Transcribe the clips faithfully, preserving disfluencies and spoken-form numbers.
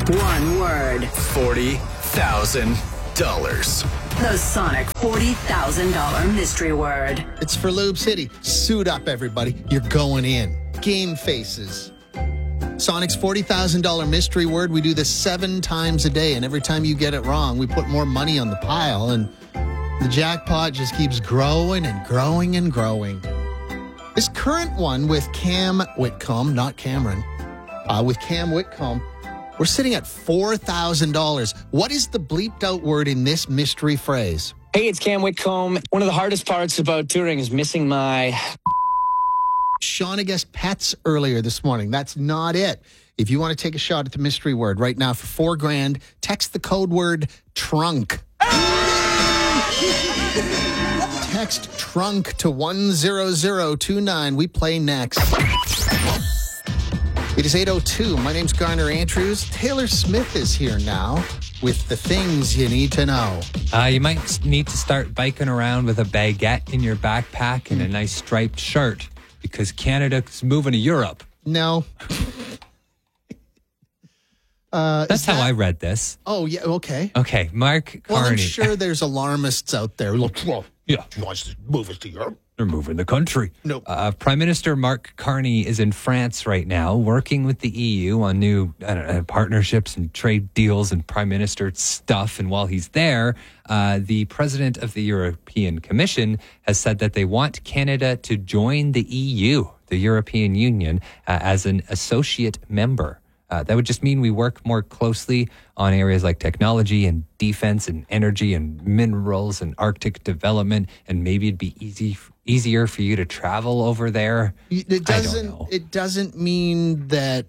One word. forty thousand dollars. The Sonic forty thousand dollars mystery word. It's for Lube City. Suit up, everybody. You're going in. Game faces. Sonic's forty thousand dollars mystery word. We do this seven times a day, and every time you get it wrong, we put more money on the pile, and the jackpot just keeps growing and growing and growing. This current one with Cam Whitcomb, not Cameron, uh, with Cam Whitcomb, we're sitting at four thousand dollars. What is the bleeped out word in this mystery phrase? Hey, it's Cam Whitcomb. One of the hardest parts about touring is missing my... Shauna guessed pets earlier this morning. That's not it. If you want to take a shot at the mystery word right now for four grand, text the code word trunk. Text trunk to one zero zero two nine. We play next. It is eight oh two. My name's Garner Andrews. Taylor Smith is here now with the things you need to know. Uh, you might need to start biking around with a baguette in your backpack and a nice striped shirt because Canada's moving to Europe. No. Uh, That's how that, I read this. Oh, yeah, okay. Okay, Mark Carney. Well, I'm sure there's alarmists out there. Look, well, yeah, he wants to move us to Europe. They're moving the country. Nope. Uh, Prime Minister Mark Carney is in France right now working with the E U on new I don't know, partnerships and trade deals and prime minister stuff. And while he's there, uh, the president of the European Commission has said that they want Canada to join the E U, the European Union, uh, as an associate member. Uh, that would just mean we work more closely on areas like technology and defense and energy and minerals and Arctic development, and maybe it'd be easy easier for you to travel over there. It doesn't. I don't know. It doesn't mean that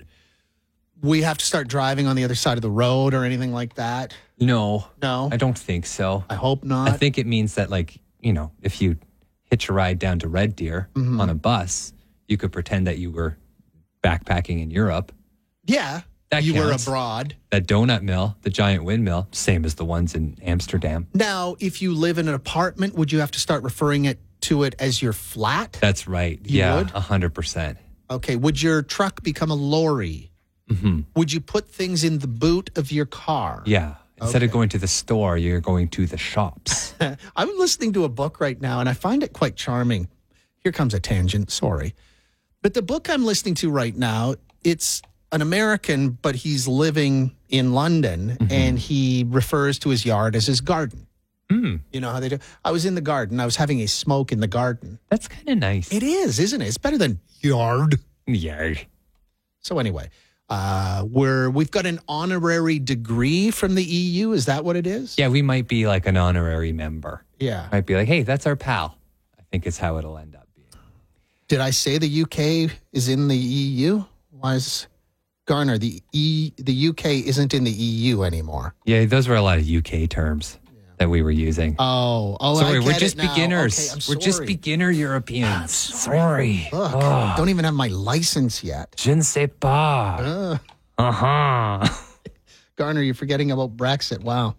we have to start driving on the other side of the road or anything like that. No, No, I don't think so. I hope not. I think it means that, like, you know, if you hitch a ride down to Red Deer Mm-hmm. on a bus, you could pretend that you were backpacking in Europe. Yeah, That you counts. were abroad. That donut mill, the giant windmill, same as the ones in Amsterdam. Now, if you live in an apartment, would you have to start referring it to it as your flat? That's right. You yeah, would? a hundred percent. Okay. Would your truck become a lorry? Mm-hmm. Would you put things in the boot of your car? Yeah. Instead Okay. of going to the store, you're going to the shops. I'm listening to a book right now, and I find it quite charming. Here comes a tangent. Sorry. But the book I'm listening to right now, it's an American, but he's living in London, Mm-hmm. and he refers to his yard as his garden. Mm, You know how they do? I was in the garden. I was having a smoke in the garden. that's kind of nice. It is, isn't it? It's better than yard. Yeah. So anyway, uh, we're we've got an honorary degree from the E U. Is that what it is? Yeah, we might be like an honorary member. Yeah. Might be like, hey, that's our pal. I think it's how it'll end up being. Did I say the U K is in the E U? Why is Garner the E the U K isn't in the E U anymore? Yeah, those were a lot of U K terms that we were using. Oh, oh, sorry, I we're get just it now. beginners. Okay, I'm we're just sorry. beginner Europeans. sorry. Look, Oh, don't even have my license yet. je ne sais pas. Uh, Uh-huh. Garner, you're forgetting about Brexit. Wow.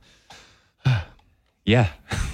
Yeah.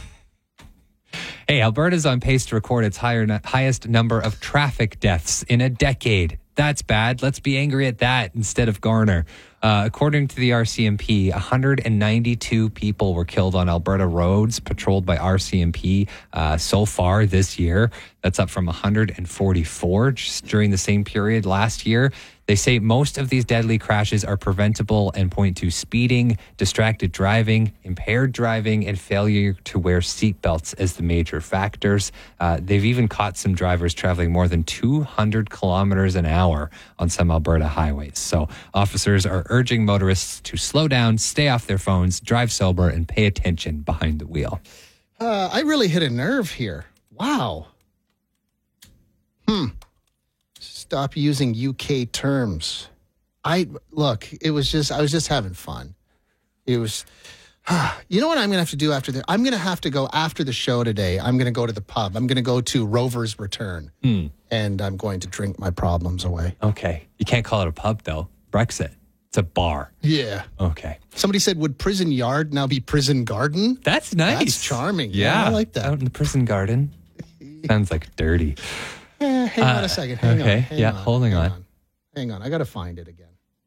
Hey, Alberta's on pace to record its higher, highest number of traffic deaths in a decade. That's bad. Let's be angry at that instead of Garner. Uh, according to the R C M P, one hundred ninety-two people were killed on Alberta roads patrolled by R C M P uh, so far this year. That's up from one hundred forty-four just during the same period last year. They say most of these deadly crashes are preventable and point to speeding, distracted driving, impaired driving, and failure to wear seatbelts as the major factors. Uh, they've even caught some drivers traveling more than two hundred kilometers an hour on some Alberta highways. So officers are urging motorists to slow down, stay off their phones, drive sober, and pay attention behind the wheel. Uh, I really hit a nerve here. Wow. Hmm. Stop using U K terms. I look, it was just I was just having fun. It was you know what I'm going to have to do after the I'm going to have to go after the show today. I'm going to go to the pub. I'm going to go to Rover's Return. Hmm. And I'm going to drink my problems away. Okay. You can't call it a pub, though. Brexit. It's a bar. Yeah. Okay. Somebody said, would prison yard now be prison garden? That's nice. That's charming. Yeah. Yeah, I like that. Out in the prison garden. Sounds like dirty. Eh, hang on Uh, a second. Hang okay. on. Hang Yeah, on, holding hang on. Hang on. I got to find it again.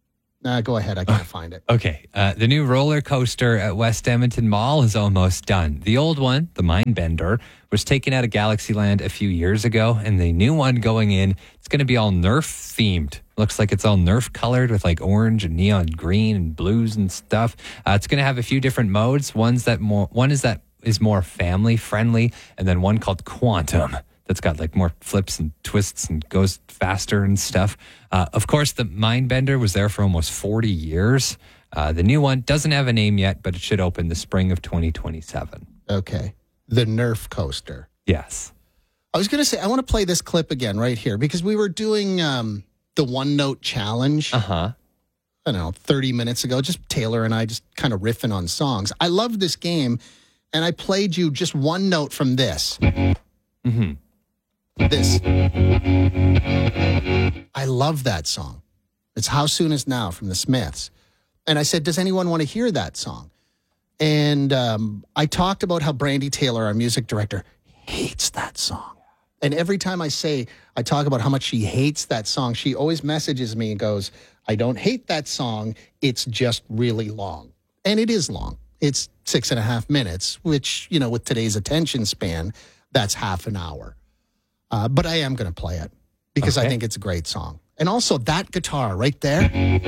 Uh, go ahead. I can't find it. Okay. Uh, the new roller coaster at West Edmonton Mall is almost done. The old one, the Mindbender, was taken out of Galaxyland a few years ago, and the new one going in, it's going to be all Nerf themed. Looks like it's all Nerf colored with like orange and neon green and blues and stuff. Uh, it's going to have a few different modes. One's that more, one is that is more family friendly, and then one called Quantum that's got like more flips and twists and goes faster and stuff. Uh, of course, the Mindbender was there for almost forty years. Uh, the new one doesn't have a name yet, but it should open the spring of twenty twenty-seven. Okay. The Nerf coaster. Yes. I was going to say, I want to play this clip again right here because we were doing um, the One Note Challenge. Uh-huh. I don't know, thirty minutes ago. Just Taylor and I just kind of riffing on songs. I love this game, and I played you just one note from this. Mm-hmm. This. I love that song. It's How Soon Is Now from the Smiths. And I said, does anyone want to hear that song? And um, I talked about how Brandy Taylor, our music director, hates that song. And every time I say, I talk about how much she hates that song, she always messages me and goes, I don't hate that song. It's just really long. And it is long. It's six and a half minutes, which, you know, with today's attention span, that's half an hour. Uh, but I am going to play it because Okay. I think it's a great song. And also that guitar right there.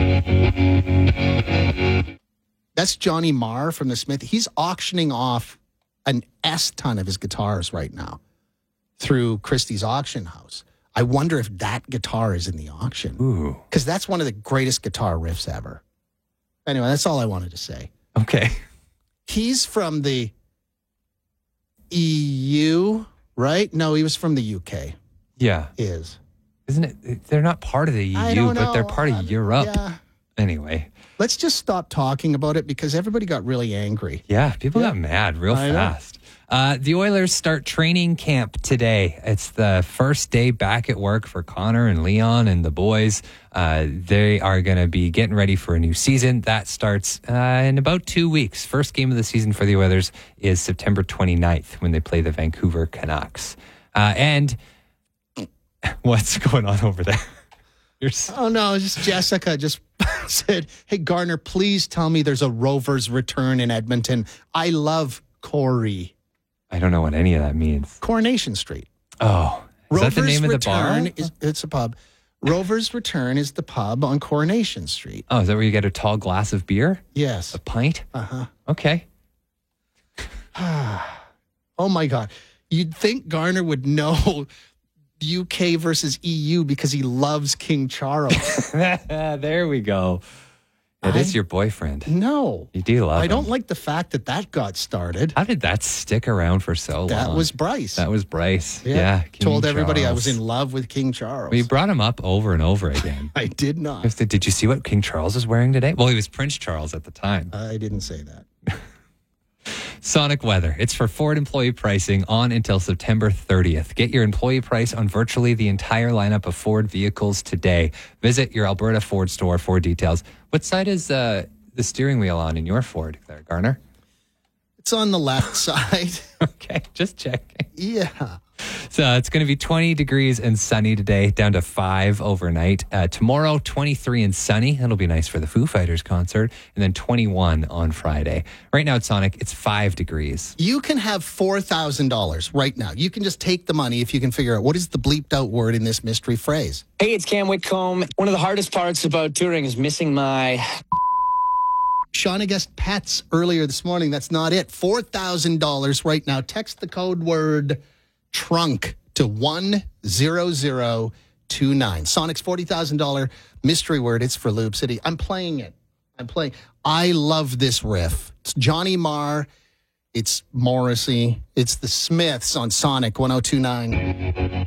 That's Johnny Marr from the Smith. He's auctioning off an S ton of his guitars right now through Christie's auction house. I wonder if that guitar is in the auction. Ooh. Because that's one of the greatest guitar riffs ever. Anyway, that's all I wanted to say. Okay. He's from the E U, right? No, he was from the U K. Yeah. Is. Isn't it? They're not part of the E I U, don't but they're know. part Uh, of Europe. Yeah. Anyway. Let's just stop talking about it because everybody got really angry. Yeah, people Yeah. got mad real I know. fast. Uh, the Oilers start training camp today. It's the first day back at work for Connor and Leon and the boys. Uh, they are going to be getting ready for a new season. That starts uh, in about two weeks. First game of the season for the Oilers is September twenty-ninth when they play the Vancouver Canucks. Uh, and what's going on over there? You're so- Oh, no, just Jessica just said, hey, Garner, please tell me there's a Rovers return in Edmonton. I love Corey. I don't know what any of that means. Coronation Street. Oh, is Rovers that the name of the Return bar? Is, it's a pub. Rovers Return is the pub on Coronation Street. Oh, is that where you get a tall glass of beer? Yes. A pint? Uh-huh. Okay. Oh, my God. You'd think Garner would know U K versus E U because he loves King Charles. There we go. It I- is your boyfriend. No. You do love I don't him. like the fact that that got started. How did that stick around for so That long? was Bryce. That was Bryce. Yeah. King Told everybody I Charles. was in love with King Charles. We brought him up over and over again. I did not. Did you see what King Charles is wearing today? Well, he was Prince Charles at the time. I didn't say that. Sonic Weather. It's for Ford employee pricing on until September thirtieth. Get your employee price on virtually the entire lineup of Ford vehicles today. Visit your Alberta Ford store for details. What side is uh, the steering wheel on in your Ford there, Garner? It's on the left side. Okay, just checking. Yeah. So it's going to be twenty degrees and sunny today, down to five overnight. Uh, tomorrow, twenty-three and sunny. That'll be nice for the Foo Fighters concert. And then twenty-one on Friday. Right now at Sonic, it's five degrees. You can have four thousand dollars right now. You can just take the money if you can figure out what is the bleeped out word in this mystery phrase. Hey, it's Cam Whitcomb. One of the hardest parts about touring is missing my... Shauna guessed pets earlier this morning. That's not it. four thousand dollars right now. Text the code word trunk to one zero zero two nine. Sonic's forty thousand dollars mystery word. It's for Loop City. I'm playing it. I'm playing. I love this riff. It's Johnny Marr. It's Morrissey. It's the Smiths on Sonic one oh two nine.